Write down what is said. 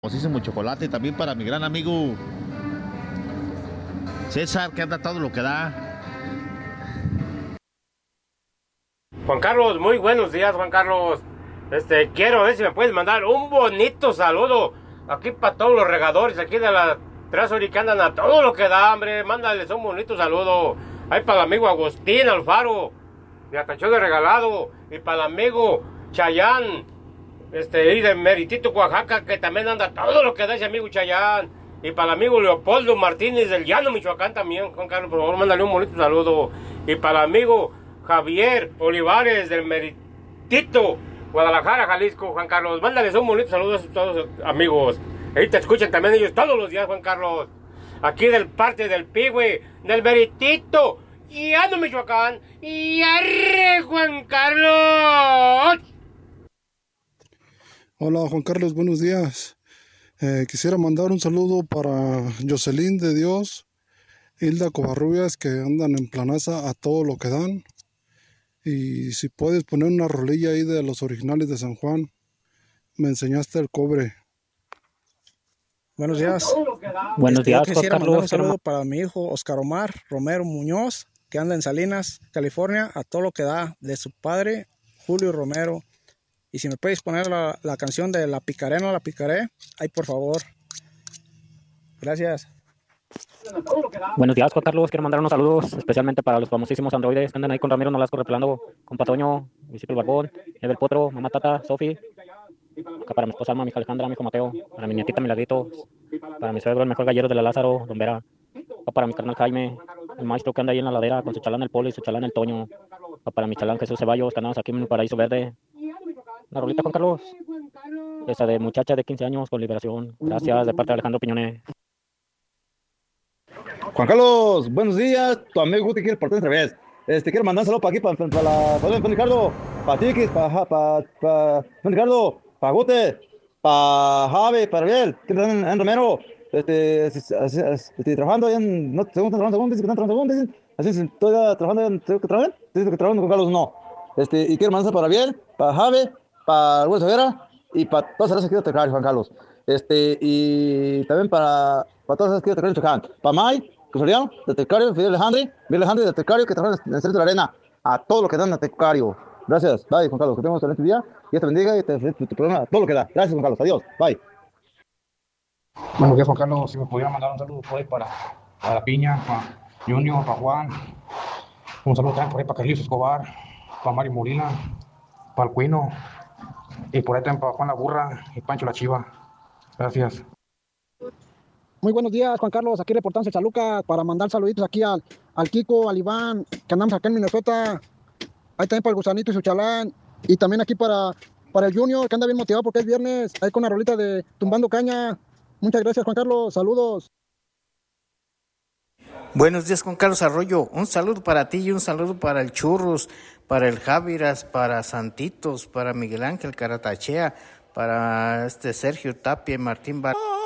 famosísimo chocolate, y también para mi gran amigo César, que anda todo lo que da. Juan Carlos, muy buenos días, Juan Carlos. Quiero ver si me puedes mandar un bonito saludo aquí para todos los regadores aquí de la Trasori que andan a todo lo que da, hombre. Mándales un bonito saludo. Ahí para el amigo Agustín Alfaro, de Atachón de Regalado, y para el amigo Chayán, y de Meritito, Oaxaca, que también anda a todo lo que da ese amigo Chayán. Y para el amigo Leopoldo Martínez del Llano, Michoacán también, Juan Carlos, por favor, mándale un bonito saludo. Y para el amigo Javier Olivares del Meritito, Guadalajara, Jalisco, Juan Carlos, mándales un bonito saludo a todos amigos. Ahí te escuchan también ellos todos los días, Juan Carlos. Aquí del parte del Pigüe, del Meritito, Llano, Michoacán. Y arre, Juan Carlos. Hola Juan Carlos, buenos días. Quisiera mandar un saludo para Jocelyn de Dios, Hilda Covarrubias, que andan en Planaza a todo lo que dan. Y si puedes poner una rolilla ahí de los originales de San Juan, me enseñaste el cobre. Buenos días. Buenos días, yo quisiera Juan mandar un Carlos. saludo para mi hijo Oscar Omar Romero Muñoz, que anda en Salinas, California, a todo lo que da, de su padre Julio Romero. Y si me puedes poner la canción de La Picaré, no la picaré, ahí por favor. Gracias. Buenos días, Juan Carlos. Quiero mandar unos saludos especialmente para los famosísimos androides que andan ahí con Ramiro Nolasco Repelando, con Patoño, Luisito el Barbón, Evel Potro, Mamá Tata, Sofi. Acá para mi esposa Alma, mi hija Alejandra, mi hijo Mateo, para mi nietita Milagrito, para mi suegro, el mejor gallero de la Lázaro, Don Vera. Acá para mi carnal Jaime, el maestro que anda ahí en la ladera con su chalán el Polo y su chalán el Toño. Acá para mi chalán Jesús Ceballos, que andamos aquí en el Paraíso Verde. La rolita, Juan Carlos. Esa de muchacha de 15 años con liberación. Gracias, de parte de Alejandro Piñones. Juan Carlos, buenos días. Tu amigo Guti quiere portar otra vez. Quiero mandar un saludo para aquí, para Ricardo, para Tiquis, para Ricardo, para Gute, para Javi, para Ariel, que están en Romero. Trabajando allá en. No, según dicen que están trabajando, dicen. Así es, estoy trabajando, ¿tengo que trabajar? Dicen que trabajando con Carlos, no. Y quiero mandar para Ariel, para Javi, para Luis Vera y para todas las que quiero tocar, Juan Carlos. Y también para todas las que quiero tocar en Chocán. Para May, Cusoriano, de Tecario, Fidel Alejandro de Tecario, que trabajan en el centro de la arena. A todo lo que dan a Tecario. Gracias. Bye, Juan Carlos. Que tengamos un excelente día. Dios te bendiga y tu programa, todo lo que da. Gracias, Juan Carlos. Adiós. Bye. Buenos días, Juan Carlos. Si me pudiera mandar un saludo por ahí para la Piña, para Junior, para Juan. Un saludo también por ahí para Carlos Escobar, para Mario Murila, para el Cuino. Y por ahí también para Juan la Burra y Pancho la Chiva. Gracias. Muy buenos días, Juan Carlos, aquí reportándose de Chaluca para mandar saluditos aquí al Kiko, al Iván, que andamos acá en Minnesota. Ahí también para el Gusanito y su chalán. Y también aquí para el Junior, que anda bien motivado porque es viernes, ahí con una rolita de Tumbando Caña. Muchas gracias, Juan Carlos, saludos. Buenos días, Juan Carlos Arroyo. Un saludo para ti y un saludo para el Churros, para el Javiras, para Santitos, para Miguel Ángel Caratachea, para Sergio Tapia y Martín Bar.